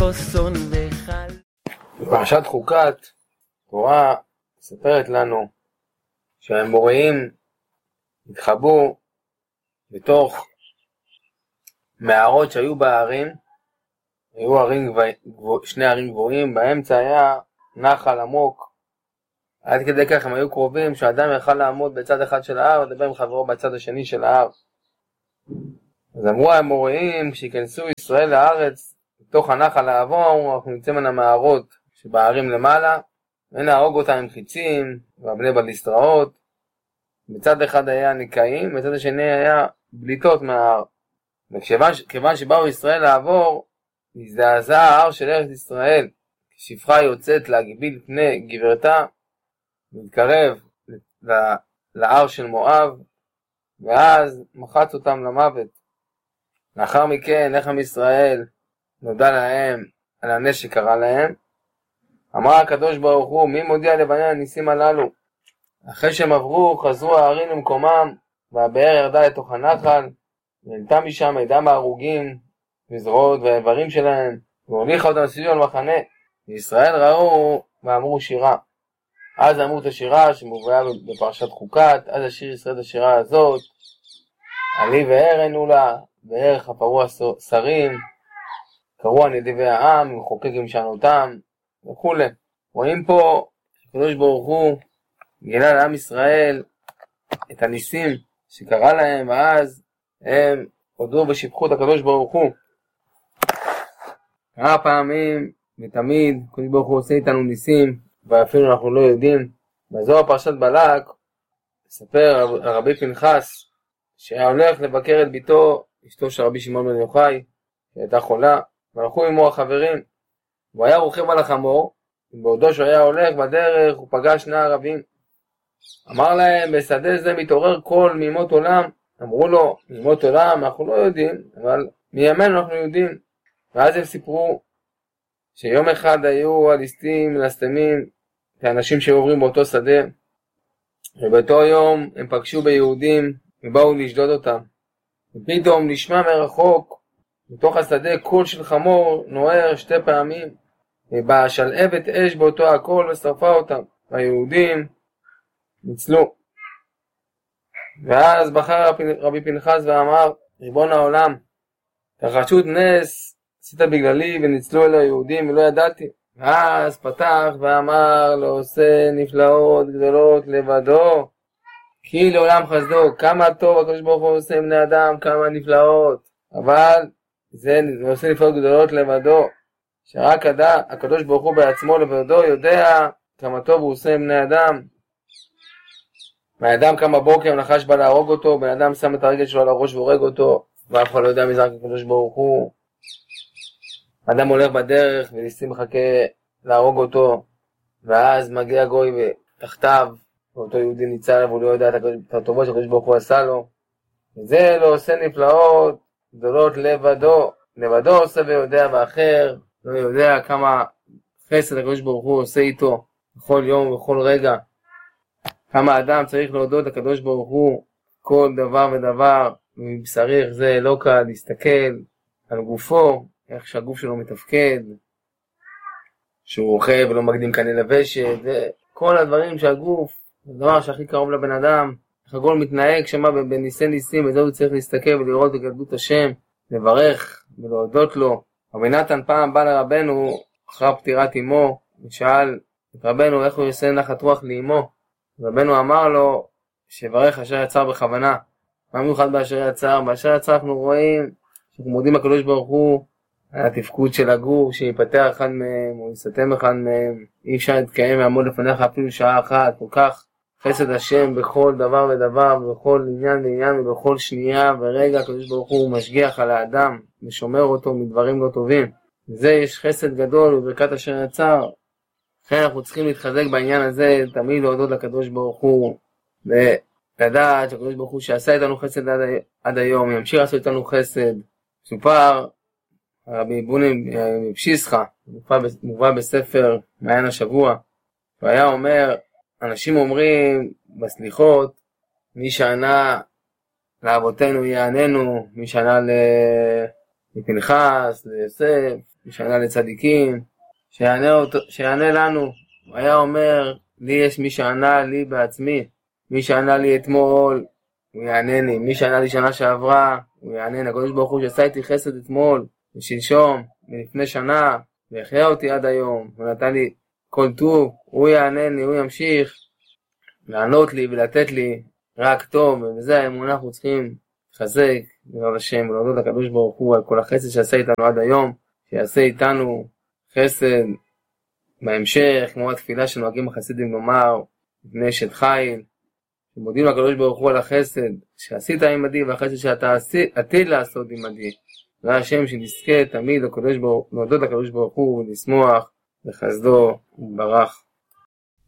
חוסון וחל. בפרשת חוקת, תורה מספרת לנו שהאמוריים התחבאו בתוך מערות שהיו בערים. היו שני ערים גבוהים, באמצע היה נחל עמוק. עד כדי כך הם היו קרובים שהאדם יכל לעמוד בצד אחד של ההר ולדבר עם חברו בצד השני של ההר. אז אמרו האמוריים, כשיכנסו ישראל לארץ בתוך הנחל לעבור, אנחנו נצא מן המערות שבערים למעלה ונהרוג אותם עם חיצים ובני בליסטראות. מצד אחד היה נקעים, מצד השני היה בליטות מההר. וכיוון שבאו ישראל לעבור, הזדעזע ההר של ארץ ישראל, כשפחה יוצאת להגביל פני גברתה, להתקרב להר של מואב, ואז מחץ אותם למוות. לאחר מכן, איך עם ישראל נודע להם על הנס שקרה להם, אמר הקדוש ברוך הוא, מי מודיע לבעלי הניסים הללו? אחרי שהם עברו, חזרו הערים למקומם, והבאר ירדה לתוך הנחל, והעלתה משם דם ההרוגים, וזרועות והאיברים שלהם, והוליכה אותם סביב המחנה. וישראל ראו ואמרו שירה. אז אמרו את השירה שמובאה בפרשת חוקת, אז השיר ישראל את השירה הזאת, עלי ואר ענו לה, ואר חפרו השרים, קראו הנדיבי העם, מחוקק עם שענותם, וכו'. רואים פה הקדוש ברוך הוא גילה לעם ישראל את הניסים שקרה להם, ואז הם הודו ושיבחו את הקדוש ברוך הוא. כמה פעמים ותמיד הקדוש ברוך הוא עושה איתנו ניסים, ואפילו אנחנו לא יודעים. בזוהר פרשת בלק מספר רבי פנחס שהיה הולך לבקר את ביתו, אשתו של רבי שמעון בן יוחאי, שהייתה חולה, והלכו עמו החברים, והוא היה רוכב על החמור, ובעודו שהוא היה הולך בדרך הוא פגש שני ערבים. אמר להם, בשדה זה מתעורר קול מימות עולם. אמרו לו, מימות עולם אנחנו לא יודעים, אבל מימינו אנחנו יודעים. ואז הם סיפרו שיום אחד היו הליסטים מלסטמים את האנשים שעוברים באותו שדה, ובאותו יום הם פגשו ביהודים ובאו לשדוד אותם. ופתאום נשמע מרחוק בתוך השדה קול של חמור נוער 2 פעמים, ובאה שלהבת אש באותו הקול ושרפה אותם. היהודים ניצלו. ואז בחר רבי פנחס ואמר, ריבון העולם, תרחשות נס עשית בגללי וניצלו אל היהודים ולא ידעתי. ואז פתח ואמר, לא עושה נפלאות גדולות לבדו, כי לעולם חסדו. כמה טוב הקדוש ברוך הוא עושה עם בני אדם, כמה נפלאות, אבל זה עושה נפלאות גדולות לבדו, שרק הקדוש ברוך הוא בעצמו לבדו יודע כמה טוב הוא עושה עם בני אדם. והאדם קם בבוקר, נחש בא להרוג אותו, בן אדם שם את הרגל שלו על הראש והורג אותו, ואף אחד לא יודע מזה רק הקדוש ברוך הוא. האדם הולך בדרך וניסים מחכה להרוג אותו, ואז מגיע גוי ותחתיו, ואותו יהודי ניצל והוא לא יודע את הטובות שהקדוש ברוך הוא עשה לו. וזה לא עושה נפלאות גדולות לבדו. לבדו עושה ויודע, באחר לא יודע כמה חסד הקדוש ברוך הוא עושה איתו בכל יום ובכל רגע. כמה אדם צריך להודות לקדוש ברוך הוא כל דבר ודבר, מבשרי איך זה לא קל להסתכל על גופו, איך שהגוף שלו מתפקד, שהוא רוכב ולא מקדים קנה לבשת, כל הדברים שהגוף, זה דבר שהכי קרוב לבן אדם, איך הגול מתנהג שמה בניסי ניסים, וזה הוא צריך להסתכל ולראות בגדלות השם, לברך ולהודות לו. רבי נתן פעם בא לרבנו אחר פטירת אמו, ושאל את רבנו איך הוא יעשה נחת רוח לאמו. רבנו אמר לו שברך אשר יצר בכוונה. מה מיוחד באשר יצר? באשר יצר אנחנו רואים שאנחנו מודים הקדוש ברוך הוא על התפקוד של הגוף, שיפתח אחד מהם או יסתם אחד מהם. אי אפשר להתקיים לעמוד לפניך אפילו שעה אחת. כל כך חסד השם בכל דבר ודבר, בכל עניין ועניין ובכל שנייה ורגע. הקדוש ברוך הוא משגיח על האדם ושומר אותו מדברים לא טובים. וזה יש חסד גדול בברכת אשר יצר. לכן אנחנו צריכים להתחזק בעניין הזה, תמיד להודות לקדוש ברוך הוא, ולדעת שהקדוש ברוך הוא שעשה איתנו חסד עד היום, ימשיך לעשות איתנו חסד. סופר, הרבי בוני מפשיסחה, מובא בספר מעיין השבוע, והיה אומר, אנשים אומרים בסליחות, מי שענה לאבותינו יעננו, מי שענה לפנחס, ליוסף, מי שענה לצדיקים, שיענה לנו. הוא היה אומר, לי יש מי שענה לי בעצמי, מי שענה לי אתמול, הוא יענני, מי שענה לי שנה שעברה, הוא יענני. הקדוש ברוך הוא שעשה איתי חסד אתמול, ושלשום, ולפני שנה, והחיה אותי עד היום, ונתן לי כל טוב, הוא יענני, הוא ימשיך לענות לי ולתת לי רק טוב, ובזה האמונה אנחנו צריכים לחזק, בעזרת השם, ולהודות לקדוש ברוך הוא על כל החסד שעשה איתנו עד היום, שיעשה איתנו חסד בהמשך, כמו התפילה שנוהגים החסידים לומר, לפני אשת חיל, שמודים לקדוש ברוך הוא על החסד שעשית עמדי, והחסד שאתה עתיד לעשות עמדי. והשם שנזכה תמיד להודות לקדוש ברוך הוא ולשמוח בחסדו וברך.